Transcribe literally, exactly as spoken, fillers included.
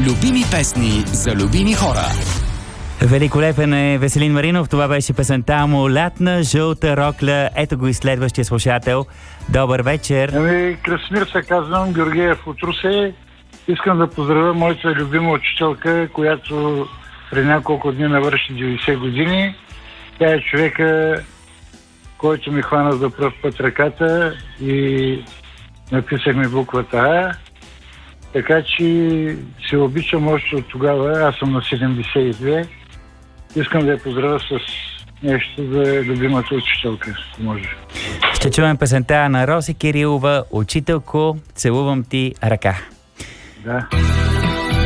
Любими песни за любими хора. Великолепен е Веселин Маринов. Това беше песента му "Лятна жълта рокля". Ето го и следващия слушател. Добър вечер. Ами, Красимир се казвам, Георгиев от Русе. Искам да поздравя моята любима учителка, която преди няколко дни навърши деветдесет години. Тя е човека, който ми хвана за пръв път ръката и написахме буквата А. Така че се обичам още от тогава. Аз съм на седемдесет и две. Искам да я поздравя с нещо за любимата учителка, ако може. Ще чуем песента на Роси Кирилова "Учителко, целувам ти ръка". Да.